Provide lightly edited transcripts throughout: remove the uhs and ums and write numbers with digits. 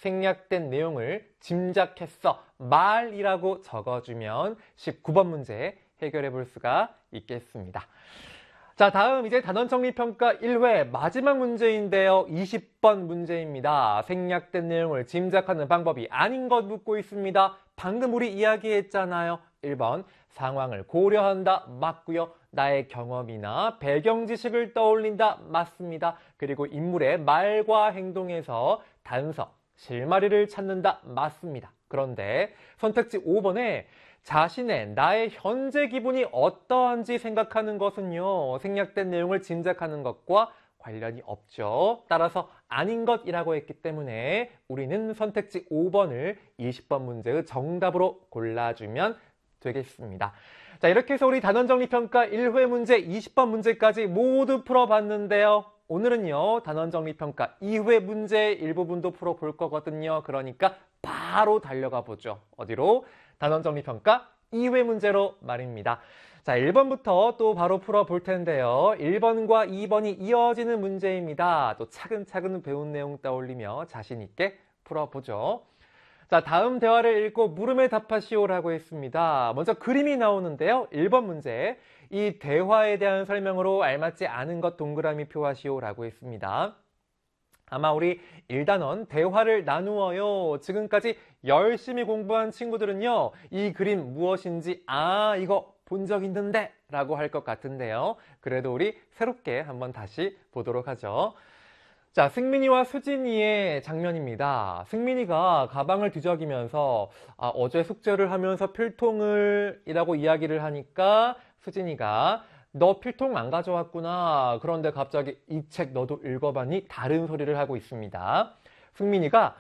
생략된 내용을 짐작했어. 말이라고 적어주면 19번 문제 해결해 볼 수가 있겠습니다. 자, 다음 이제 단원정리평가 1회 마지막 문제인데요. 20번 문제입니다. 생략된 내용을 짐작하는 방법이 아닌 것 묻고 있습니다. 방금 우리 이야기했잖아요. 1번 상황을 고려한다. 맞고요. 나의 경험이나 배경 지식을 떠올린다. 맞습니다. 그리고 인물의 말과 행동에서 단서, 실마리를 찾는다. 맞습니다. 그런데 선택지 5번에 자신의 나의 현재 기분이 어떠한지 생각하는 것은요, 생략된 내용을 짐작하는 것과 관련이 없죠. 따라서 아닌 것이라고 했기 때문에 우리는 선택지 5번을 20번 문제의 정답으로 골라주면 되겠습니다. 자, 이렇게 해서 우리 단원정리평가 1회 문제 20번 문제까지 모두 풀어봤는데요. 오늘은요, 단원정리평가 2회 문제 일부분도 풀어볼 거거든요. 그러니까 바로 달려가 보죠. 어디로? 단원정리평가 2회 문제로 말입니다. 자, 1번부터 또 바로 풀어볼 텐데요. 1번과 2번이 이어지는 문제입니다. 또 차근차근 배운 내용 떠올리며 자신 있게 풀어보죠. 자, 다음 대화를 읽고 물음에 답하시오라고 했습니다. 먼저 그림이 나오는데요. 1번 문제, 이 대화에 대한 설명으로 알맞지 않은 것 동그라미 표하시오라고 했습니다. 아마 우리 1단원 대화를 나누어요. 지금까지 열심히 공부한 친구들은요, 이 그림 무엇인지 이거 본 적 있는데 라고 할 것 같은데요. 그래도 우리 새롭게 한번 다시 보도록 하죠. 자, 승민이와 수진이의 장면입니다. 승민이가 가방을 뒤적이면서 어제 숙제를 하면서 필통을 이라고 이야기를 하니까 수진이가 너 필통 안 가져왔구나. 그런데 갑자기 이 책 너도 읽어봤니? 다른 소리를 하고 있습니다. 승민이가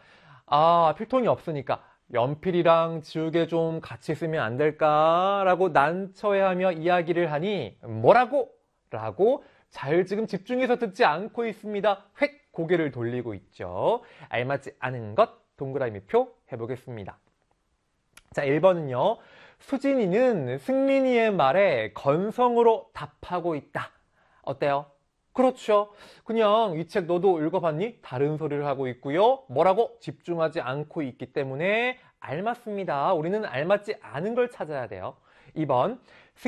필통이 없으니까 연필이랑 지우개 좀 같이 쓰면 안 될까? 라고 난처해하며 이야기를 하니 뭐라고? 라고 잘 지금 집중해서 듣지 않고 있습니다. 획 고개를 돌리고 있죠. 알맞지 않은 것 동그라미 표 해보겠습니다. 자, 1번은요. 수진이는 승민이의 말에 건성으로 답하고 있다. 어때요? 그렇죠. 그냥 이 책 너도 읽어봤니? 다른 소리를 하고 있고요. 뭐라고? 집중하지 않고 있기 때문에 알맞습니다. 우리는 알맞지 않은 걸 찾아야 돼요. 2번,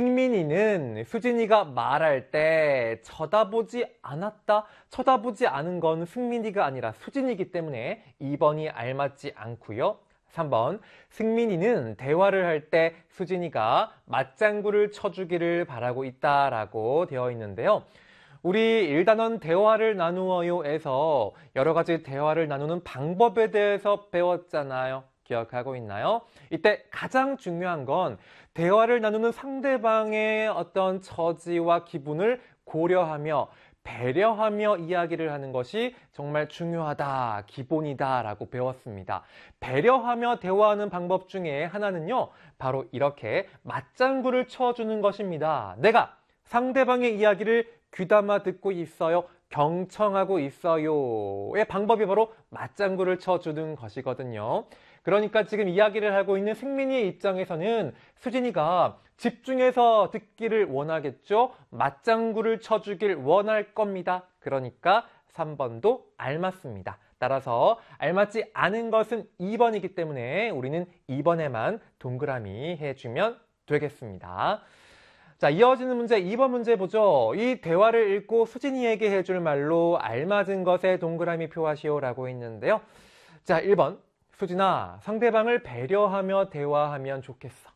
승민이는 수진이가 말할 때 쳐다보지 않았다. 쳐다보지 않은 건 승민이가 아니라 수진이기 때문에 2번이 알맞지 않고요. 3번, 승민이는 대화를 할 때 수진이가 맞장구를 쳐주기를 바라고 있다라고 되어 있는데요. 우리 1단원 대화를 나누어요에서 여러 가지 대화를 나누는 방법에 대해서 배웠잖아요. 기억하고 있나요? 이때 가장 중요한 건 대화를 나누는 상대방의 어떤 처지와 기분을 고려하며 배려하며 이야기를 하는 것이 정말 중요하다, 기본이다 라고 배웠습니다. 배려하며 대화하는 방법 중에 하나는요, 바로 이렇게 맞장구를 쳐주는 것입니다. 내가 상대방의 이야기를 귀담아 듣고 있어요. 경청하고 있어요의 방법이 바로 맞장구를 쳐주는 것이거든요. 그러니까 지금 이야기를 하고 있는 승민이의 입장에서는 수진이가 집중해서 듣기를 원하겠죠. 맞장구를 쳐주길 원할 겁니다. 그러니까 3번도 알맞습니다. 따라서 알맞지 않은 것은 2번이기 때문에 우리는 2번에만 동그라미 해주면 되겠습니다. 자, 이어지는 문제 2번 문제 보죠. 이 대화를 읽고 수진이에게 해줄 말로 알맞은 것에 동그라미 표하시오라고 했는데요. 자, 1번. 수진아, 상대방을 배려하며 대화하면 좋겠어.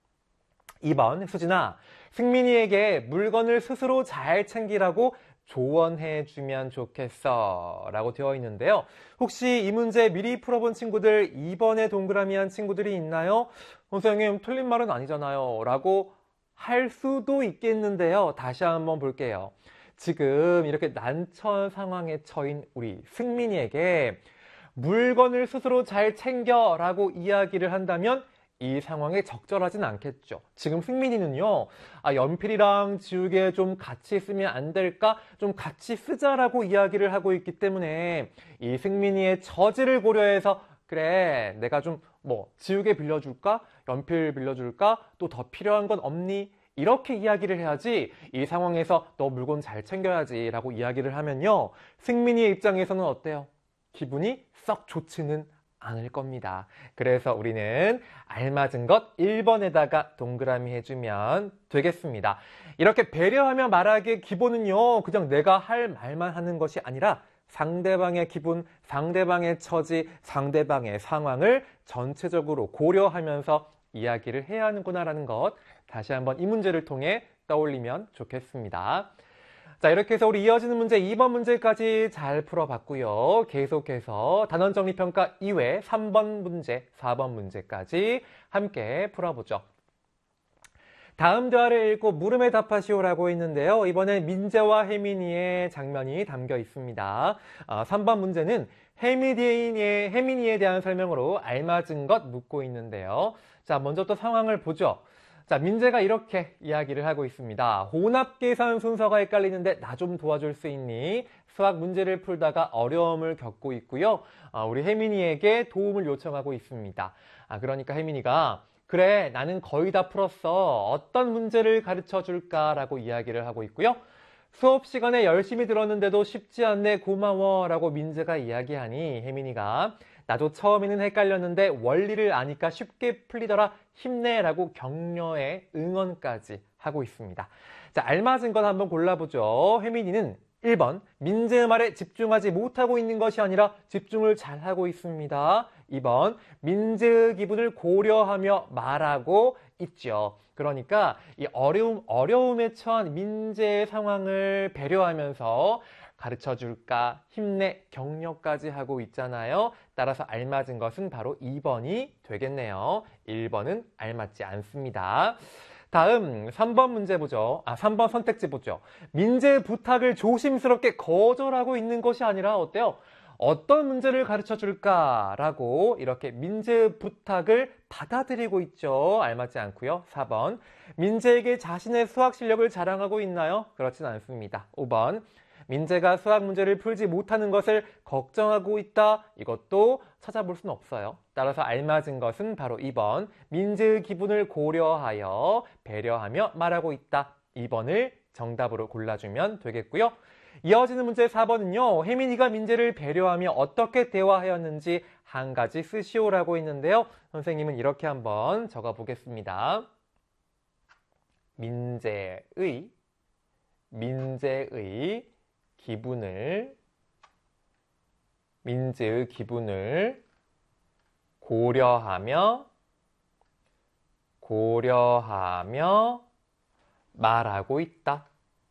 2번, 수진아, 승민이에게 물건을 스스로 잘 챙기라고 조언해주면 좋겠어 라고 되어 있는데요. 혹시 이 문제 미리 풀어본 친구들 2번에 동그라미 한 친구들이 있나요? 선생님, 틀린 말은 아니잖아요 라고 할 수도 있겠는데요. 다시 한번 볼게요. 지금 이렇게 난처한 상황에 처인 우리 승민이에게 물건을 스스로 잘 챙겨 라고 이야기를 한다면 이 상황에 적절하진 않겠죠. 지금 승민이는요, 연필이랑 지우개 좀 같이 쓰면 안 될까? 좀 같이 쓰자라고 이야기를 하고 있기 때문에 이 승민이의 처지를 고려해서 그래, 내가 좀 지우개 빌려줄까? 연필 빌려줄까? 또 더 필요한 건 없니? 이렇게 이야기를 해야지 이 상황에서 너 물건 잘 챙겨야지 라고 이야기를 하면요. 승민이의 입장에서는 어때요? 기분이 썩 좋지는 않을 겁니다. 그래서 우리는 알맞은 것 1번에다가 동그라미 해주면 되겠습니다. 이렇게 배려하며 말하기의 기본은요, 그냥 내가 할 말만 하는 것이 아니라 상대방의 기분, 상대방의 처지, 상대방의 상황을 전체적으로 고려하면서 이야기를 해야 하는구나라는 것, 다시 한번 이 문제를 통해 떠올리면 좋겠습니다. 자, 이렇게 해서 우리 이어지는 문제 2번 문제까지 잘 풀어봤고요. 계속해서 단원정리평가 이외 3번 문제, 4번 문제까지 함께 풀어보죠. 다음 대화를 읽고 물음에 답하시오라고 했는데요. 이번엔 민재와 혜민이의 장면이 담겨 있습니다. 3번 문제는 혜민이에 대한 설명으로 알맞은 것 묻고 있는데요. 자, 먼저 또 상황을 보죠. 자, 민재가 이렇게 이야기를 하고 있습니다. 혼합 계산 순서가 헷갈리는데 나 좀 도와줄 수 있니? 수학 문제를 풀다가 어려움을 겪고 있고요. 우리 혜민이에게 도움을 요청하고 있습니다. 그러니까 혜민이가 그래, 나는 거의 다 풀었어. 어떤 문제를 가르쳐 줄까라고 이야기를 하고 있고요. 수업 시간에 열심히 들었는데도 쉽지 않네, 고마워 라고 민재가 이야기하니 혜민이가 나도 처음에는 헷갈렸는데 원리를 아니까 쉽게 풀리더라, 힘내 라고 격려의 응원까지 하고 있습니다. 자, 알맞은 것 한번 골라보죠. 혜민이는 1번, 민재의 말에 집중하지 못하고 있는 것이 아니라 집중을 잘하고 있습니다. 2번, 민재의 기분을 고려하며 말하고 있죠. 그러니까 이 어려움에 처한 민재의 상황을 배려하면서 가르쳐줄까, 힘내, 격려까지 하고 있잖아요. 따라서 알맞은 것은 바로 2번이 되겠네요. 1번은 알맞지 않습니다. 다음 3번 문제 보죠. 3번 선택지 보죠. 민재의 부탁을 조심스럽게 거절하고 있는 것이 아니라 어때요? 어떤 문제를 가르쳐 줄까라고 이렇게 민재의 부탁을 받아들이고 있죠. 알맞지 않고요. 4번, 민재에게 자신의 수학 실력을 자랑하고 있나요? 그렇진 않습니다. 5번, 민재가 수학 문제를 풀지 못하는 것을 걱정하고 있다. 이것도 찾아볼 수는 없어요. 따라서 알맞은 것은 바로 2번, 민재의 기분을 고려하여 배려하며 말하고 있다. 2번을 정답으로 골라주면 되겠고요. 이어지는 문제 4번은요. 혜민이가 민재를 배려하며 어떻게 대화하였는지 한 가지 쓰시오라고 했는데요. 선생님은 이렇게 한번 적어보겠습니다. 민재의 기분을 고려하며 말하고 있다.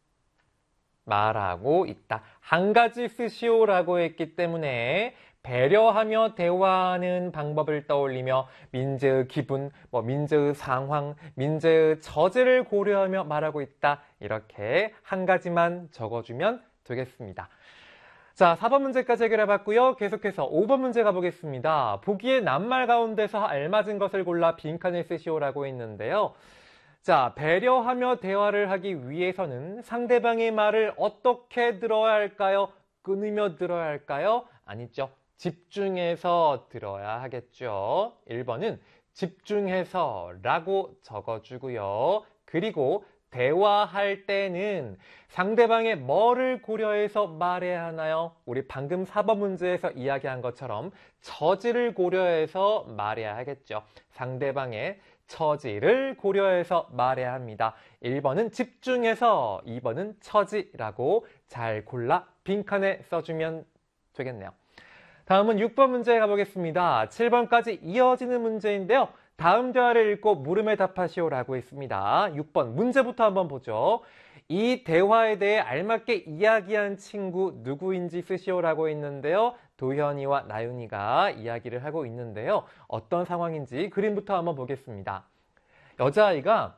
한 가지 쓰시오라고 했기 때문에 배려하며 대화하는 방법을 떠올리며 민재의 기분, 민재의 상황, 민재의 처지를 고려하며 말하고 있다. 이렇게 한 가지만 적어주면 되겠습니다. 자, 4번 문제까지 해결해봤고요. 계속해서 5번 문제 가보겠습니다. 보기에 낱말 가운데서 알맞은 것을 골라 빈칸에 쓰시오라고 했는데요. 자, 배려하며 대화를 하기 위해서는 상대방의 말을 어떻게 들어야 할까요? 끊으며 들어야 할까요? 아니죠. 집중해서 들어야 하겠죠. 1번은 집중해서 라고 적어주고요. 그리고 대화할 때는 상대방의 뭐를 고려해서 말해야 하나요? 우리 방금 4번 문제에서 이야기한 것처럼 처지를 고려해서 말해야 하겠죠. 상대방의 처지를 고려해서 말해야 합니다. 1번은 집중해서, 2번은 처지라고 잘 골라 빈칸에 써주면 되겠네요. 다음은 6번 문제 가보겠습니다. 7번까지 이어지는 문제인데요. 다음 대화를 읽고 물음에 답하시오라고 했습니다. 6번 문제부터 한번 보죠. 이 대화에 대해 알맞게 이야기한 친구 누구인지 쓰시오라고 했는데요. 도현이와 나윤이가 이야기를 하고 있는데요. 어떤 상황인지 그림부터 한번 보겠습니다. 여자아이가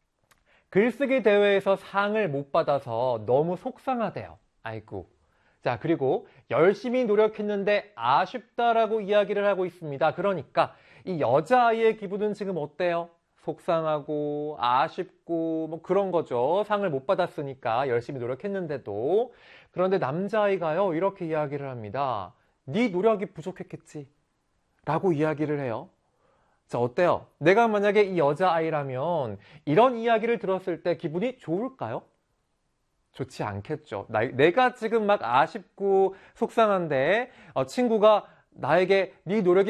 글쓰기 대회에서 상을 못 받아서 너무 속상하대요. 아이고. 자, 그리고 열심히 노력했는데 아쉽다라고 이야기를 하고 있습니다. 그러니까 이 여자아이의 기분은 지금 어때요? 속상하고 아쉽고 그런 거죠. 상을 못 받았으니까 열심히 노력했는데도. 그런데 남자아이가요, 이렇게 이야기를 합니다. 네 노력이 부족했겠지 라고 이야기를 해요. 자, 어때요? 내가 만약에 이 여자아이라면 이런 이야기를 들었을 때 기분이 좋을까요? 좋지 않겠죠. 내가 지금 막 아쉽고 속상한데 친구가 나에게 네 노력이